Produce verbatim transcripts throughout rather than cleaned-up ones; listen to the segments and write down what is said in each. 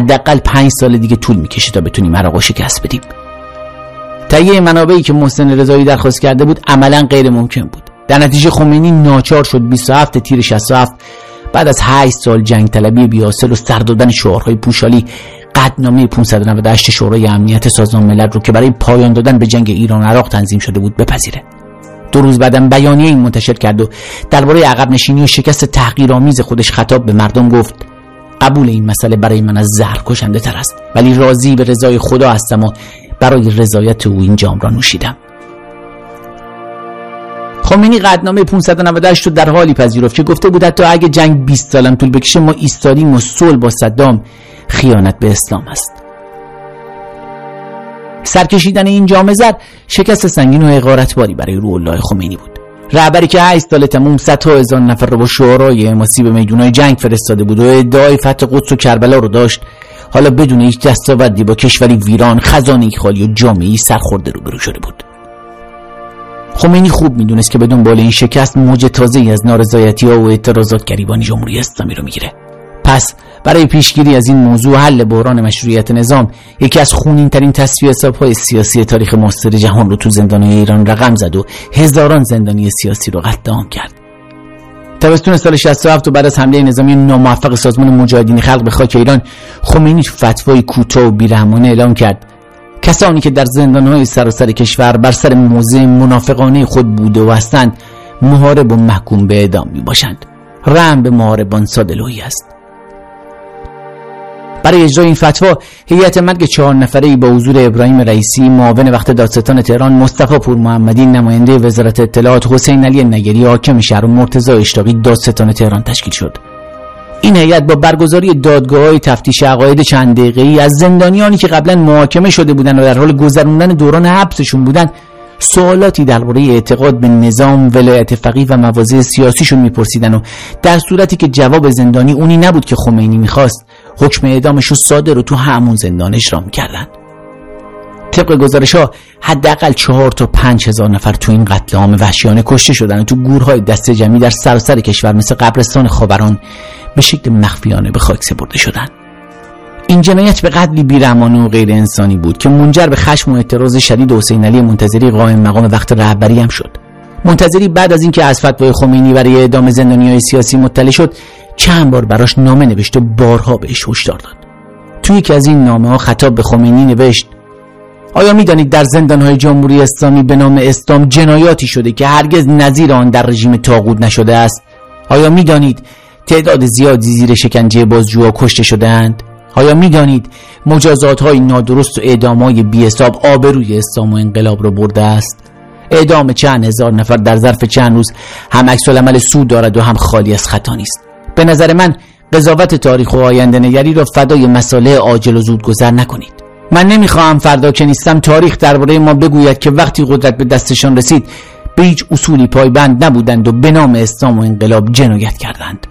حداقل پنج سال دیگه طول میکشه تا بتونیم عراق رو شکست بدیم. تهیه منابعی که محسن رضایی درخواست کرده بود عملاً غیر ممکن بود. در نتیجه خمینی ناچار شد بیست و هفتم تیر شصت و هفت بعد از هشت سال جنگ طلبی بی‌حاصل و سر دادن شعارهای پوشالی قطعنامه پانصد و نود و هشت شورای امنیت سازمان ملل رو که برای پایان دادن به جنگ ایران و عراق تنظیم شده بود بپذیره. دو روز بعدم بیانیه این منتشر کرد و درباره عقب نشینی و شکست تحقیرآمیز خودش خطاب به مردم گفت: قبول این مسئله برای من از زهر کشنده تر است، ولی راضی به رضای خدا هستم و برای رضایت او این جام را نوشیدم. خمینی قطعنامه پانصد و نود و هشت رو در حالی پذیرفت که گفته بود حتی اگه جنگ بیست سالم طول بکشه ما ایستادیم و صلح با صدام خیانت به اسلام است. سرکشیدن این جام زر شکست سنگین و حقارتباری برای روح الله خمینی بود. رهبری که هشت سال تموم صدها هزار نفر رو با شعارهای حماسی به میدونهای جنگ فرستاده بود و ادعای فتح قدس و کربلا رو داشت، حالا بدون هیچ دستاوردی با کشوری ویران، خزانه‌ای خالی و جامعه‌ای سرخورده روبرو شده بود. خمینی خوب میدونست که به دنبال این شکست موج تازه‌ای از نارضایتی‌ها و اعتراضات گریبان جمهوری اسلامی رو میگیره. پس برای پیشگیری از این موضوع حل بحران مشروعیت نظام، یکی از خونین‌ترین تصفیه حساب‌های سیاسی تاریخ معاصر جهان رو تو زندان‌های ایران رقم زد و هزاران زندانی سیاسی رو قتل عام کرد. تابستون سال شصت و هفت و بعد از حمله نظامی ناموفق سازمان مجاهدین خلق به خاک ایران، خمینی فتوای کوتاه و بیرحمانه اعلام کرد کسانی که در زندان‌های سراسر کشور بر سر موضع منافقانه خود بوده و هستند محارب و محکوم به اعدام میباشند. رحم به محاربان ساده‌لوحی است. برای اجرای این فتوا هیئت مرگ چهار نفره‌ای با حضور ابراهیم رئیسی معاون وقت دادستان تهران، مصطفی پورمحمدی نماینده وزارت اطلاعات، حسین علی نگری حاکم شهر و مرتضی اشتاقی دادستان تهران تشکیل شد. این هیئت با برگزاری دادگاه‌های تفتیش عقاید چند دقیقه‌ای از زندانیانی که قبلا محاکمه شده بودند و در حال گذراندن دوران حبسشون بودند سوالاتی درباره اعتقاد به نظام، ولایت فقیه و مواضع سیاسیشون میپرسیدن و در صورتی که جواب زندانی اونی نبود که خمینی میخواست، حکم اعدامش رو صادر و تو همون زندان اجرا میکردن. طبق گزارش‌ها حداقل چهار تا پنج هزار نفر تو این قتل عام وحشیانه کشته شدن و تو گورهای دسته جمعی در سراسر کشور مثل قبرستان خاوران به شکل مخفیانه به خاک سپرده شدن. این جنایت به قدری بیرحمانه و غیر انسانی بود که منجر به خشم و اعتراض شدید حسین علی منتظری قائم مقام وقت رهبری هم شد. منتظری بعد از اینکه از فتوای خمینی برای اعدام زندانیان سیاسی مطلع شد، چند بار براش نامه نوشت و بارها بهش هشدار داد. توی یکی از این نامه‌ها خطاب به خمینی نوشت: آیا می‌دانید در زندان‌های جمهوری اسلامی به نام اسلام جنایاتی شده که هرگز نظیر آن در رژیم طاغوت نشده است؟ آیا می‌دانید تعداد زیادی زیر شکنجه بازجوها کشته شده‌اند؟ آیا می‌دانید مجازات‌های نادرست و اعدام‌های بی‌حساب آبروی اسلام و انقلاب را برده است؟ اعدام چند هزار نفر در ظرف چند روز هم عکس‌العمل سود دارد و هم خالی از خطا نیست. به نظر من قضاوت تاریخ و آینده نگری را فدای مسائل عاجل و زودگذر نکنید. من نمیخواهم فردا که نیستم تاریخ درباره ما بگوید که وقتی قدرت به دستشان رسید به هیچ اصولی پایبند نبودند و به نام اسلام و انقلاب جنایت کردند.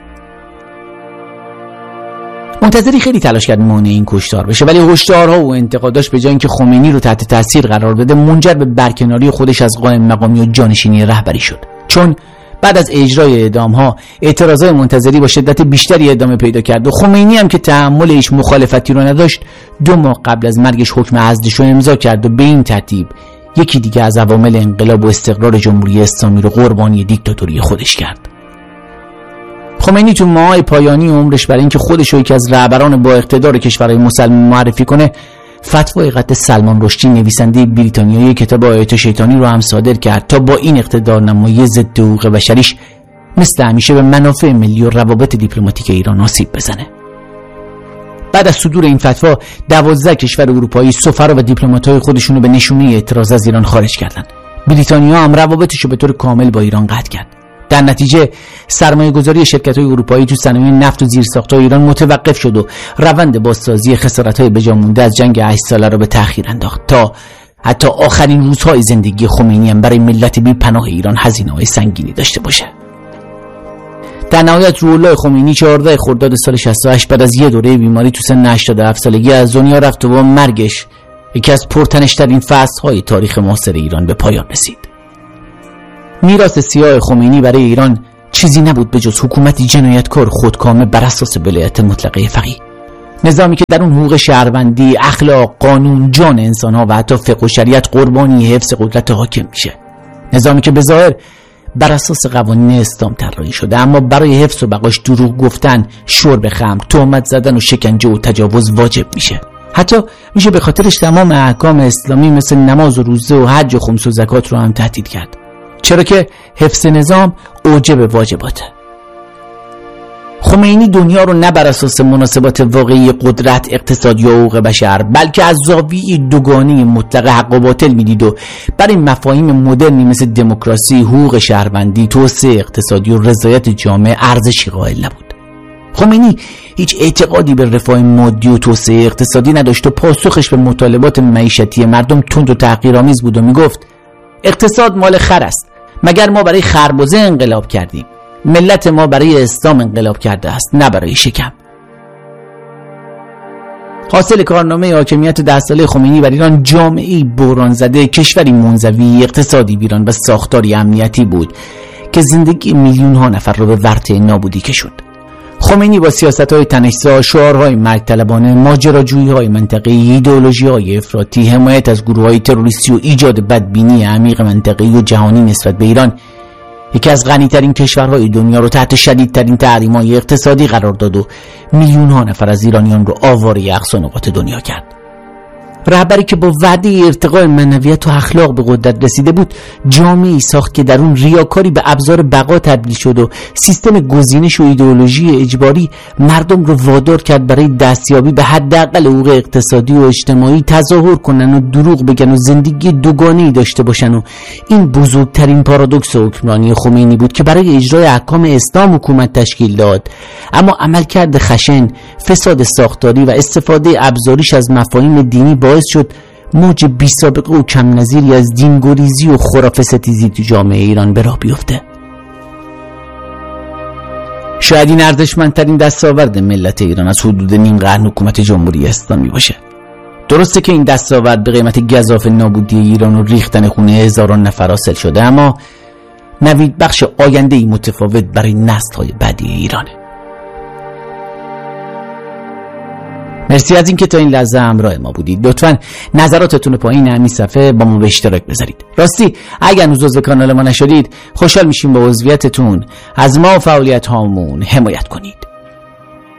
منتظری خیلی تلاش کرد مانع این کشتار بشه، ولی هشدارها و انتقاداش به جای اینکه خمینی رو تحت تاثیر قرار بده منجر به برکناری خودش از قائم مقامی و جانشینی رهبری شد. چون بعد از اجرای اعدام‌ها اعتراضات منتظری با شدت بیشتری ادامه پیدا کرد و خمینی هم که تحمل هیچ مخالفتی رو نداشت دو ماه قبل از مرگش حکم عزلش رو امضا کرد و به این ترتیب یکی دیگه از عوامل انقلاب و استقرار جمهوری اسلامی رو قربانی دیکتاتوری خودش کرد. خمینی تو ماهای پایانی عمرش برای اینکه خودش رو یکی از رهبران با اقتدار کشورهای مسلمان معرفی کنه، فتوای قتل سلمان رشدی نویسنده بریتانیایی کتاب آیات شیطانی رو هم صادر کرد تا با این اقتدار نمایی ضد حقوق بشریش مثل همیشه به منافع ملی و روابط دیپلماتیک ایران آسیب بزنه. بعد از صدور این فتوا دوازده کشور اروپایی سفرا و دیپلمات‌های خودشونو به نشونه اعتراض از ایران خارج کردن. بریتانیا هم روابطش رو به طور کامل با ایران قطع کرد. در نتیجه سرمایه‌گذاری شرکت‌های اروپایی تو صنایع نفت و زیرساخت‌های ایران متوقف شد و روند بازسازی خسارت‌های بجا مونده از جنگ هشت ساله را به تأخیر انداخت تا حتی آخرین روزهای زندگی خمینی هم برای ملت بی‌پناه ایران هزینه‌های سنگینی داشته باشه. در نهایت روح الله خمینی چهاردهم خرداد سال شصت و هشت بعد از یه دوره بیماری تو سن هشتاد و هفت سالگی از دنیا رفت و با مرگش یکی از پرتنش‌ترین فصل‌های تاریخ معاصر ایران به پایان رسید. میراث سیاه خمینی برای ایران چیزی نبود به جز حکومتی جنایتکار خودکامه بر اساس ولایت مطلقه فقیه. نظامی که در اون حقوق شهروندی، اخلاق، قانون، جان انسان‌ها و حتی فقه و شریعت قربانی حفظ قدرت حاکم میشه. نظامی که به ظاهر بر اساس قوانین اسلام طراحی شده، اما برای حفظ و بقاش دروغ گفتن، شرب خمر، تهمت زدن و شکنجه و تجاوز واجب میشه. حتی میشه به خاطرش تمام احکام اسلامی مثل نماز و روزه و حج و خمس و زکات رو هم تهدید کرد، چرا که حفظ نظام اوجب واجباته. خمینی دنیا رو نه بر اساس مناسبات واقعی قدرت، اقتصاد یا حقوق بشر، بلکه از زاویه دوگانه مطلق حق و باطل میدید و برای مفاهیم مدرنی مثل دموکراسی، حقوق شهروندی، توسعه اقتصادی و رضایت جامعه ارزشی قائل نبود. خمینی هیچ اعتقادی به رفاه مادی و توسعه اقتصادی نداشت و پاسخش به مطالبات معیشتی مردم تند و تحقیرآمیز بود و میگفت اقتصاد مال خر است، مگر ما برای خربزه انقلاب کردیم؟ ملت ما برای اسلام انقلاب کرده است، نه برای شکم. حاصل کارنامه حاکمیت ده ساله خمینی بر ایران جامعه‌ای بحران زده، کشوری منزوی، اقتصادی ویران و ساختاری امنیتی بود که زندگی میلیون ها نفر رو به ورطه نابودی کشوند. خمینی با سیاست‌های تنش‌زا، شعارهای مرگ طلبانه، ماجراجویی‌های منطقه‌ای، ایدئولوژی‌های افراطی، حمایت از گروه‌های تروریستی و ایجاد بدبینی عمیق منطقه‌ای و جهانی نسبت به ایران، یکی از غنی‌ترین کشورهای دنیا رو تحت شدیدترین تحریم‌های اقتصادی قرار داد و میلیون‌ها نفر از ایرانیان رو آواره اقصا نقاط دنیا کرد. رهبری که با وعده ارتقاء معنویت و اخلاق به قدرت رسیده بود، جامعه‌ای ساخت که در اون ریاکاری به ابزار بقا تبدیل شد و سیستم گزینش و ایدئولوژی اجباری مردم رو وادار کرد برای دستیابی به حداقل حقوق اقتصادی و اجتماعی تظاهر کنن و دروغ بگن و زندگی دوگانه‌ای داشته باشن. و این بزرگترین پارادوکس حکمرانی خمینی بود که برای اجرای احکام اسلام حکومت تشکیل داد، اما عملکرد خشن، فساد ساختاری و استفاده ابزاریش از مفاهیم دینی باعث شد موج بی سابقه و کم نظیری از دینگریزی و خرافه ستیزی تو جامعه ایران به راه بیفته. شاید این ارزشمندترین دستاورد ملت ایران از حدود نیم قرن حکومت جمهوری اسلامی باشه. درسته که این دستاورد به قیمت گزاف نابودی ایران و ریختن خون هزاران نفر حاصل شده، اما نوید بخش آینده‌ای متفاوت برای نسل‌های بعدی ایرانه. مرسی از اینکه تا این لحظه همراه ما بودید. لطفاً نظراتتون پایین همین صفحه با ما به اشتراک بذارید. راستی اگر هنوز عضو کانال ما نشدید، خوشحال میشیم با عضویتتون از ما و فعالیت هامون حمایت کنید.